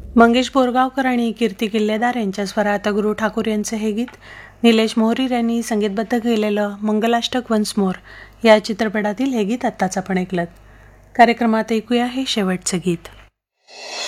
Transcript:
मंगेश बोरगावकर आणि कीर्ती किल्लेदार यांच्या स्वरात गुरु ठाकूर यांचे हे गीत निलेश मोहरीर यांनी संगीतबद्ध केलेलं मंगलाष्टक वन्स मोर या चित्रपटातील हे गीत आत्ताच आपण ऐकलं. कार्यक्रमात ऐकूया हे शेवटचे गीत.